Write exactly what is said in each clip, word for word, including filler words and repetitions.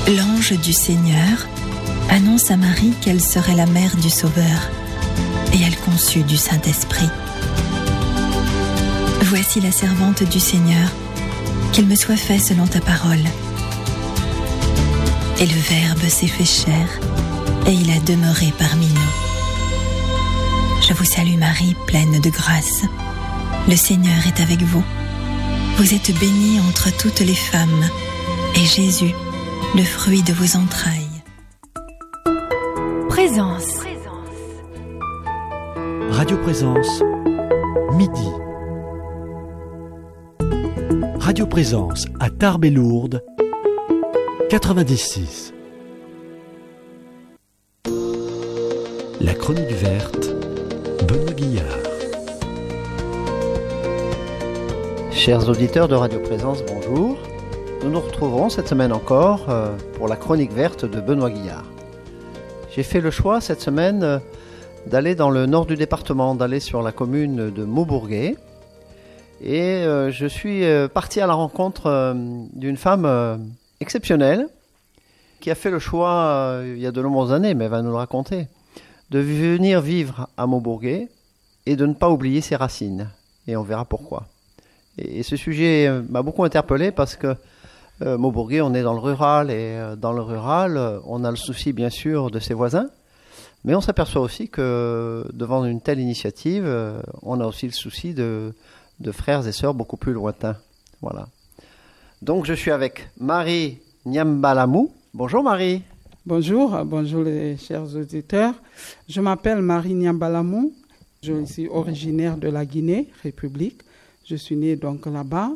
L'ange du Seigneur annonce à Marie qu'elle serait la mère du Sauveur, et elle conçut du Saint-Esprit. Voici la servante du Seigneur, qu'il me soit fait selon ta parole. Et le Verbe s'est fait chair, et il a demeuré parmi nous. Je vous salue Marie, pleine de grâce. Le Seigneur est avec vous. Vous êtes bénie entre toutes les femmes, et Jésus, le fruit de vos entrailles. Présence. Radio Présence, midi. Radio Présence à Tarbes et Lourdes, quatre-vingt-dix-six. La chronique verte, Benoît Guillard. Chers auditeurs de Radio Présence, bonjour. Nous nous retrouverons cette semaine encore pour la chronique verte de Benoît Guillard. J'ai fait le choix cette semaine d'aller dans le nord du département, d'aller sur la commune de Maubourguet. Et euh, je suis euh, parti à la rencontre euh, d'une femme euh, exceptionnelle qui a fait le choix, euh, il y a de nombreuses années, mais elle va nous le raconter, de venir vivre à Maubourguet et de ne pas oublier ses racines. Et on verra pourquoi. Et, et ce sujet euh, m'a beaucoup interpellé parce que euh, Maubourguet, on est dans le rural, et euh, dans le rural, euh, on a le souci bien sûr de ses voisins, mais on s'aperçoit aussi que devant une telle initiative, euh, on a aussi le souci de, de frères et sœurs beaucoup plus lointains. Voilà. Donc je suis avec Marie Nyambalamou. Bonjour Marie. Bonjour, bonjour les chers auditeurs. Je m'appelle Marie Nyambalamou. Je suis originaire de la Guinée, République. Je suis née donc là-bas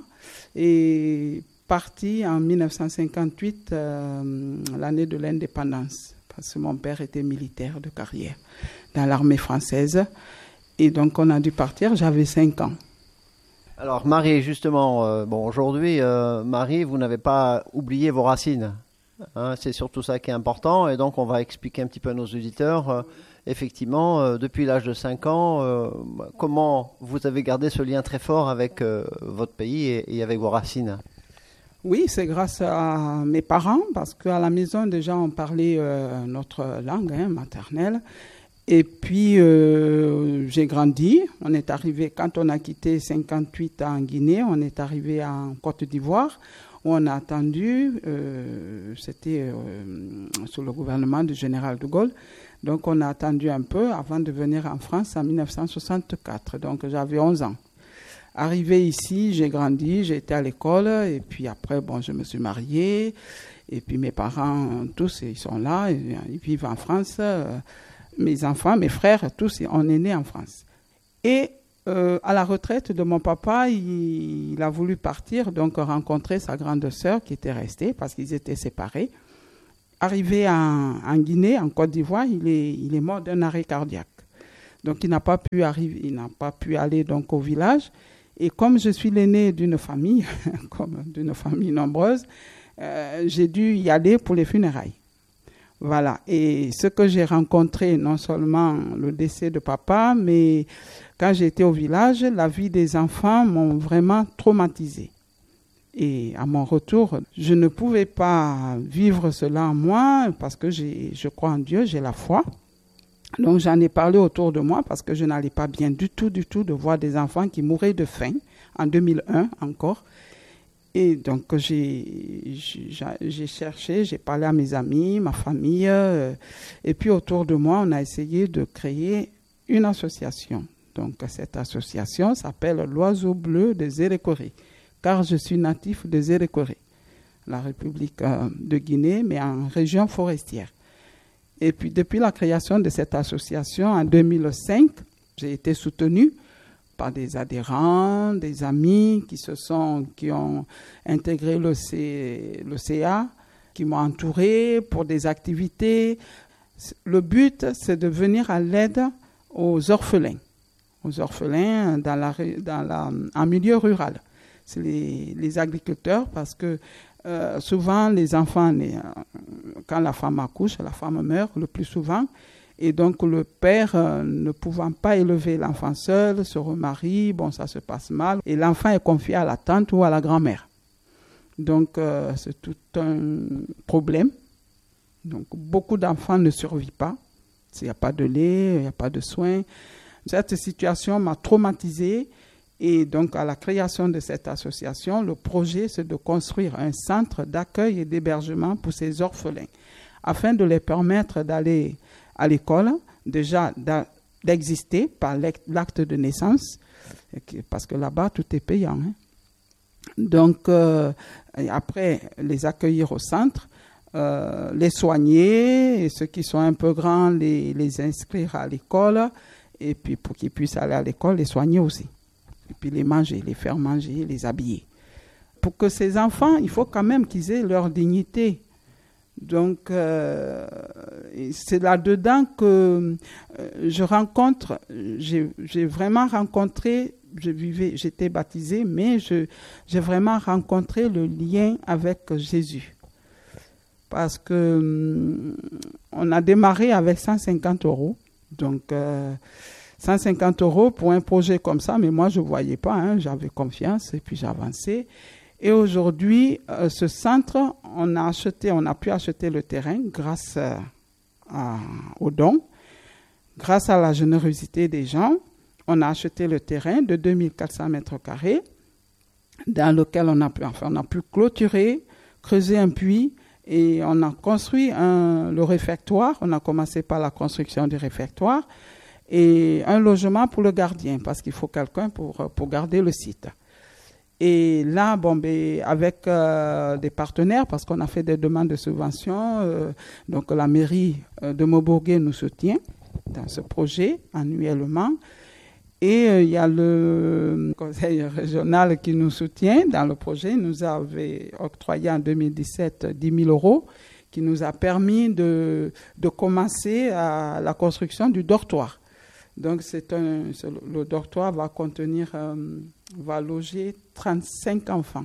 et partie en dix-neuf cent cinquante-huit, euh, l'année de l'indépendance, parce que mon père était militaire de carrière dans l'armée française. Et donc on a dû partir, j'avais cinq ans. Alors Marie, justement, euh, bon, aujourd'hui, euh, Marie, vous n'avez pas oublié vos racines. Hein, c'est surtout ça qui est important. Et donc on va expliquer un petit peu à nos auditeurs, euh, effectivement, euh, depuis l'âge de cinq ans, euh, comment vous avez gardé ce lien très fort avec euh, votre pays et, et avec vos racines. Oui, c'est grâce à mes parents, parce qu'à la maison, déjà, on parlait euh, notre langue hein, maternelle. Et puis, euh, j'ai grandi. On est arrivé, quand on a quitté cinquante-huit en Guinée, on est arrivé en Côte d'Ivoire, où on a attendu, euh, c'était euh, sous le gouvernement du général de Gaulle. Donc, on a attendu un peu avant de venir en France en dix-neuf cent soixante-quatre. Donc, j'avais onze ans. Arrivé ici, j'ai grandi, j'ai été à l'école, et puis après, bon, je me suis mariée, et puis mes parents, tous, ils sont là, ils, ils vivent en France, euh, mes enfants, mes frères, tous, on est nés en France. Et euh, à la retraite de mon papa, il, il a voulu partir, donc rencontrer sa grande sœur qui était restée, parce qu'ils étaient séparés. Arrivé en, en Guinée, en Côte d'Ivoire, il est, il est mort d'un arrêt cardiaque. Donc il n'a pas pu arriver, il n'a pas pu aller donc au village. Et comme je suis l'aîné d'une famille, comme d'une famille nombreuse, euh, j'ai dû y aller pour les funérailles. Voilà. Et ce que j'ai rencontré, non seulement le décès de papa, mais quand j'étais au village, la vie des enfants m'ont vraiment traumatisée. Et à mon retour, je ne pouvais pas vivre cela en moi parce que j'ai, je crois en Dieu, j'ai la foi. Donc j'en ai parlé autour de moi parce que je n'allais pas bien du tout, du tout de voir des enfants qui mouraient de faim, en deux mille un encore. Et donc j'ai, j'ai, j'ai cherché, j'ai parlé à mes amis, ma famille, euh, et puis autour de moi, on a essayé de créer une association. Donc cette association s'appelle l'Oiseau bleu de Zérékoré, car je suis natif de Zérékoré, la République euh, de Guinée, mais en région forestière. Et puis, depuis la création de cette association en deux mille cinq, j'ai été soutenue par des adhérents, des amis qui se sont, qui ont intégré le, C, le C A, qui m'ont entouré pour des activités. Le but, c'est de venir à l'aide aux orphelins, aux orphelins dans la, dans la, en milieu rural. C'est les, les agriculteurs parce que Euh, souvent, les enfants, les, euh, quand la femme accouche, la femme meurt le plus souvent. Et donc, le père, euh, ne pouvant pas élever l'enfant seul, se remarie, bon, ça se passe mal. Et l'enfant est confié à la tante ou à la grand-mère. Donc, euh, c'est tout un problème. Donc, beaucoup d'enfants ne survivent pas. Il n'y a pas de lait, il n'y a pas de soins. Cette situation m'a traumatisée. Et donc, à la création de cette association, le projet, c'est de construire un centre d'accueil et d'hébergement pour ces orphelins, afin de les permettre d'aller à l'école, déjà d'exister par l'acte de naissance, parce que là-bas, tout est payant. Hein. Donc, euh, après, les accueillir au centre, euh, les soigner, et ceux qui sont un peu grands, les, les inscrire à l'école, et puis pour qu'ils puissent aller à l'école, les soigner aussi. Et puis les manger, les faire manger, les habiller. Pour que ces enfants, il faut quand même qu'ils aient leur dignité. Donc, euh, c'est là-dedans que euh, je rencontre, j'ai, j'ai vraiment rencontré, je vivais, j'étais baptisée, mais je, j'ai vraiment rencontré le lien avec Jésus. Parce que euh, on a démarré avec cent cinquante euros. Donc, euh, cent cinquante euros pour un projet comme ça, mais moi, je ne voyais pas, hein, j'avais confiance et puis j'avançais. Et aujourd'hui, euh, ce centre, on a acheté, on a pu acheter le terrain grâce euh, à, aux dons, grâce à la générosité des gens. On a acheté le terrain de deux mille quatre cents mètres carrés dans lequel on a pu, enfin, on a pu clôturer, creuser un puits et on a construit un, le réfectoire. On a commencé par la construction du réfectoire et un logement pour le gardien parce qu'il faut quelqu'un pour, pour garder le site. Et là, bon, ben, avec euh, des partenaires, parce qu'on a fait des demandes de subventions, euh, donc la mairie de Maubourguet nous soutient dans ce projet annuellement. Et euh, il y a le conseil régional qui nous soutient dans le projet. Il nous avait octroyé en deux mille dix-sept dix mille euros, qui nous a permis de, de commencer à la construction du dortoir. Donc, c'est un, le dortoir va contenir, euh, va loger trente-cinq enfants.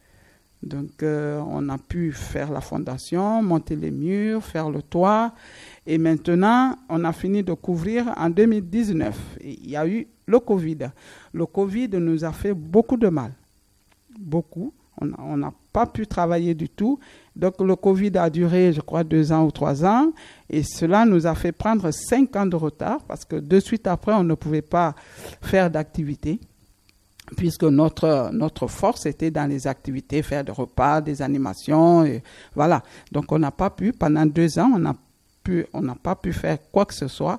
Donc, euh, on a pu faire la fondation, monter les murs, faire le toit. Et maintenant, on a fini de couvrir en deux mille dix-neuf. Et il y a eu le Covid. Le Covid nous a fait beaucoup de mal. Beaucoup. On n'a pas pu travailler du tout. Donc, le Covid a duré, je crois, deux ans ou trois ans. Et cela nous a fait prendre cinq ans de retard parce que de suite après, on ne pouvait pas faire d'activité puisque notre, notre force était dans les activités, faire des repas, des animations. Et voilà. Donc, on n'a pas pu, pendant deux ans, on n'a pu, on n'a pas pu faire quoi que ce soit.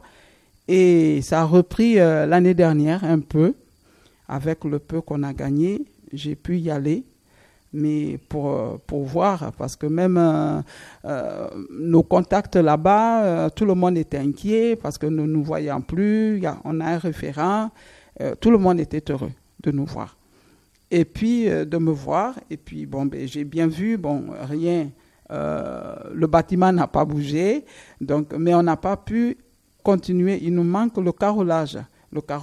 Et ça a repris euh, l'année dernière un peu. Avec le peu qu'on a gagné, j'ai pu y aller. Mais pour, pour voir, parce que même euh, euh, nos contacts là-bas, euh, tout le monde était inquiet parce que nous ne nous voyions plus. Y a, on a un référent. Euh, tout le monde était heureux de nous voir. Et puis, euh, de me voir. Et puis, bon, ben, j'ai bien vu, bon, rien. Euh, le bâtiment n'a pas bougé. Donc, mais on n'a pas pu continuer. Il nous manque le carrelage. Le, car,